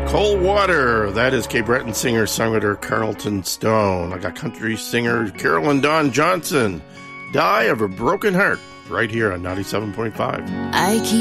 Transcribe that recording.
Cold Water. That is Cape Breton singer, songwriter Carlton Stone. I got country singer Carolyn Dawn Johnson. Die of a Broken Heart. Right here on 97.5. I keep